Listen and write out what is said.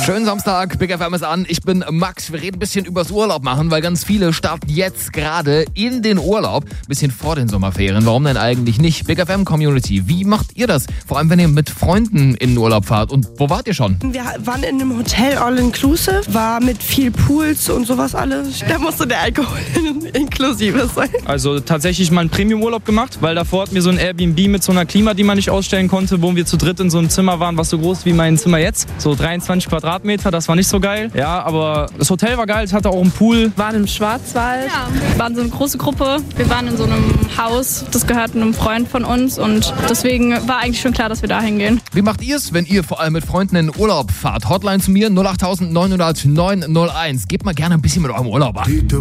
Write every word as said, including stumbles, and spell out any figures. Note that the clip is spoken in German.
Schönen Samstag, Big F M ist an. Ich bin Max. Wir reden ein bisschen übers Urlaub machen, weil ganz viele starten jetzt gerade in den Urlaub. Ein bisschen vor den Sommerferien. Warum denn eigentlich nicht? Big F M Community, wie macht ihr das? Vor allem, wenn ihr mit Freunden in den Urlaub fahrt. Und wo wart ihr schon? Wir waren in einem Hotel All-Inclusive, war mit viel Pools und sowas alles. Da musste der Alkohol inklusive sein. Also tatsächlich mal einen Premium-Urlaub gemacht, weil davor hatten wir so ein Airbnb mit so einer Klima, die man nicht ausstellen konnte, wo wir zu dritt in so einem Zimmer waren, was so groß wie mein Zimmer jetzt. So dreiundzwanzig Quadratmeter, das war nicht so geil. Ja, aber das Hotel war geil, es hatte auch einen Pool. Wir waren im Schwarzwald. Ja, wir waren so eine große Gruppe. Wir waren in so einem Haus, das gehört einem Freund von uns und deswegen war eigentlich schon klar, dass wir da hingehen. Wie macht ihr es, wenn ihr vor allem mit Freunden in den Urlaub fahrt? Hotline zu mir null acht neun null null neun null eins. Gebt mal gerne ein bisschen mit eurem Urlaub an.